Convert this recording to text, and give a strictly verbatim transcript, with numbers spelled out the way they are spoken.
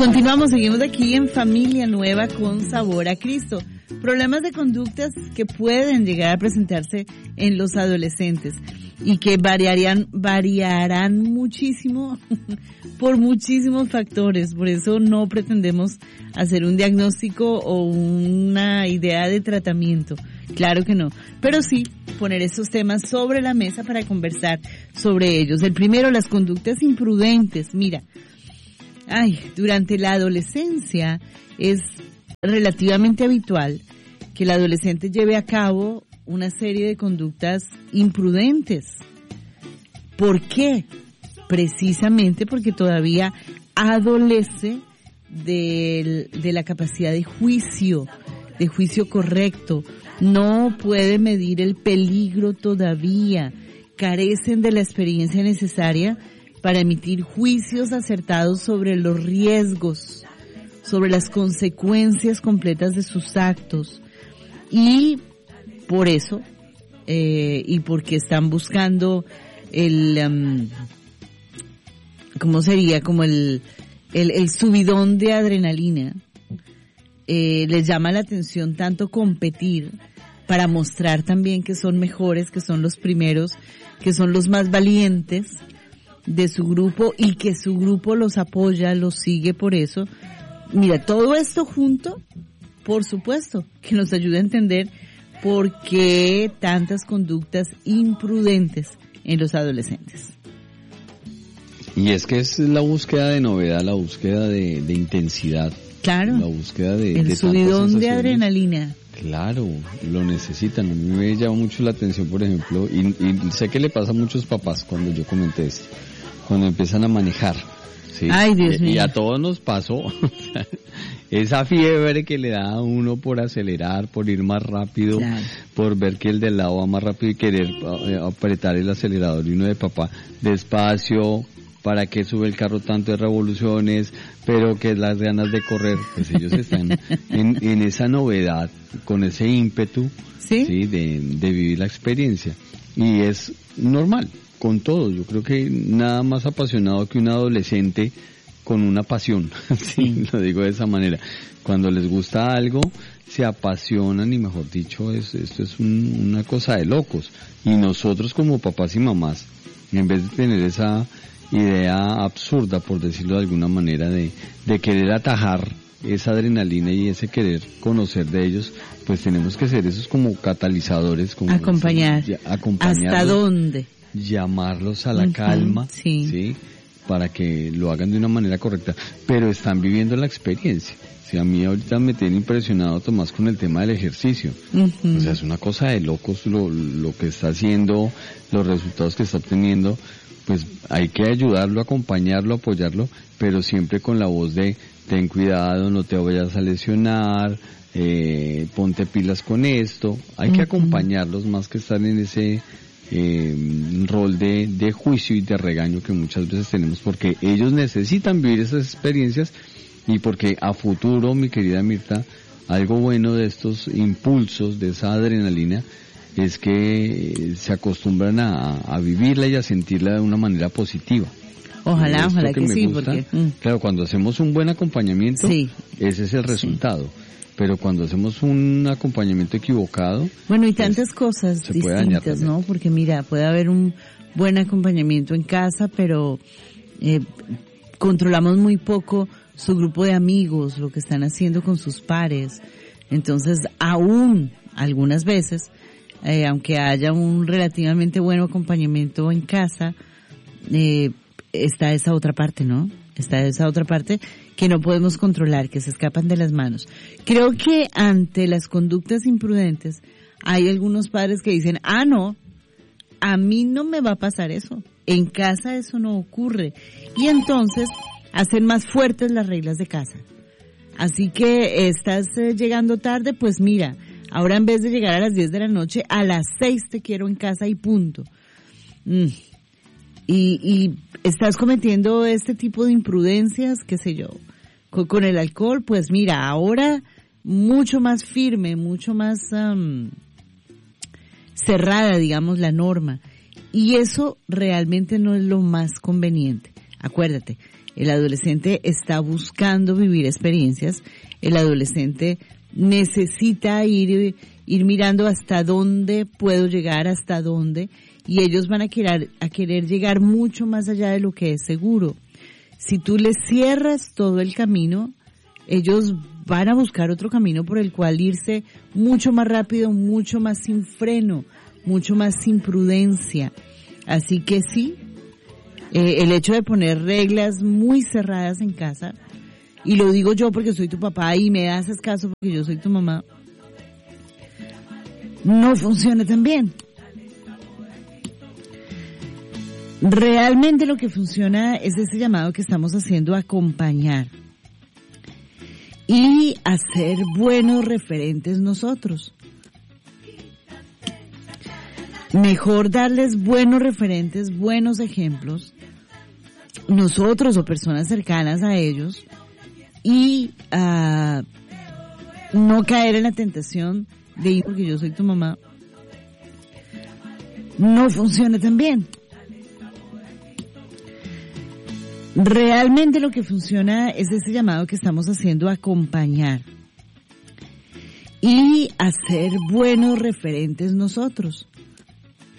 Continuamos, seguimos aquí en Familia Nueva con Sabor a Cristo. Problemas de conductas que pueden llegar a presentarse en los adolescentes y que variarían, variarán muchísimo por muchísimos factores. Por eso no pretendemos hacer un diagnóstico o una idea de tratamiento. Claro que no. Pero sí poner esos temas sobre la mesa para conversar sobre ellos. El primero, las conductas imprudentes. Mira, ay, durante la adolescencia es relativamente habitual que el adolescente lleve a cabo una serie de conductas imprudentes. ¿Por qué? Precisamente porque todavía adolece de, de la capacidad de juicio, de juicio correcto. No puede medir el peligro todavía. Carecen de la experiencia necesaria para emitir juicios acertados sobre los riesgos, sobre las consecuencias completas de sus actos. Y por eso, eh, y porque están buscando el, um, ¿cómo sería? Como el, el, el subidón de adrenalina, eh, les llama la atención tanto competir para mostrar también que son mejores, que son los primeros, que son los más valientes de su grupo y que su grupo los apoya, los sigue por eso. Mira, todo esto junto, por supuesto, que nos ayuda a entender por qué tantas conductas imprudentes en los adolescentes. Y es que es la búsqueda de novedad, la búsqueda de, de intensidad. Claro. La búsqueda de el de subidón de adrenalina. Claro, lo necesitan. A mí me llama mucho la atención, por ejemplo, y, y sé que le pasa a muchos papás cuando yo comenté esto, cuando empiezan a manejar. ¿Sí? Ay, Dios y, mío. y a todos nos pasó esa fiebre que le da a uno por acelerar, por ir más rápido, claro, por ver que el del lado va más rápido y querer uh, apretar el acelerador, y uno de papá, despacio, para que sube el carro tanto de revoluciones, pero que las ganas de correr, pues ellos están en, en esa novedad, con ese ímpetu, ¿sí? ¿Sí? De, de vivir la experiencia. Y es normal, con todo. Yo creo que nada más apasionado que un adolescente con una pasión, sí, lo digo de esa manera. Cuando les gusta algo, se apasionan y, mejor dicho, es, esto es un, una cosa de locos. Y nosotros como papás y mamás, en vez de tener esa idea absurda, por decirlo de alguna manera, de, de querer atajar esa adrenalina y ese querer conocer de ellos, pues tenemos que ser esos como catalizadores, como acompañar, ese, acompañarlos, ¿hasta dónde? Llamarlos a la uh-huh, calma, sí. ¿sí? Para que lo hagan de una manera correcta, pero están viviendo la experiencia. Sí, a mí ahorita me tiene impresionado Tomás con el tema del ejercicio. Uh-huh. O sea, es una cosa de locos lo, lo que está haciendo, los resultados que está obteniendo. Pues hay que ayudarlo, acompañarlo, apoyarlo, pero siempre con la voz de ten cuidado, no te vayas a lesionar, eh, ponte pilas con esto. Hay uh-huh. que acompañarlos más que estar en ese eh, rol de, de juicio y de regaño que muchas veces tenemos, porque ellos necesitan vivir esas experiencias y porque a futuro, mi querida Mirta, algo bueno de estos impulsos, de esa adrenalina, es que se acostumbran a, a vivirla y a sentirla de una manera positiva. Ojalá, ojalá que, que sí, gusta, porque... Mm. Claro, cuando hacemos un buen acompañamiento, sí. ese es el resultado. Sí. Pero cuando hacemos un acompañamiento equivocado... Bueno, y tantas pues, cosas distintas, ¿no? Porque mira, puede haber un buen acompañamiento en casa, pero eh, controlamos muy poco su grupo de amigos, lo que están haciendo con sus pares. Entonces, aún algunas veces... Eh, aunque haya un relativamente buen acompañamiento en casa, eh, está esa otra parte, ¿no? Está esa otra parte que no podemos controlar, que se escapan de las manos. Creo que ante las conductas imprudentes hay algunos padres que dicen, ah, no, a mí no me va a pasar eso. En casa eso no ocurre. Y entonces hacen más fuertes las reglas de casa. Así que estás eh, llegando tarde, pues mira, ahora en vez de llegar a las diez de la noche, a las seis te quiero en casa y punto. Mm. Y, y estás cometiendo este tipo de imprudencias, qué sé yo, con, con el alcohol, pues mira, ahora mucho más firme, mucho más um, cerrada, digamos, la norma. Y eso realmente no es lo más conveniente. Acuérdate, El adolescente está buscando vivir experiencias, el adolescente necesita ir, ir mirando hasta dónde puedo llegar, hasta dónde, y ellos van a querer, a querer llegar mucho más allá de lo que es seguro. Si tú les cierras todo el camino, ellos van a buscar otro camino por el cual irse mucho más rápido, mucho más sin freno, mucho más sin prudencia. Así que sí, eh, el hecho de poner reglas muy cerradas en casa, y lo digo yo porque soy tu papá y me haces caso porque yo soy tu mamá, no funciona tan bien. Realmente lo que funciona es ese llamado que estamos haciendo a acompañar y a ser buenos referentes nosotros. Mejor darles buenos referentes, buenos ejemplos, nosotros o personas cercanas a ellos, y uh, no caer en la tentación de ir porque yo soy tu mamá. No funciona tan bien. Realmente lo que funciona es ese llamado que estamos haciendo a acompañar y a ser buenos referentes nosotros.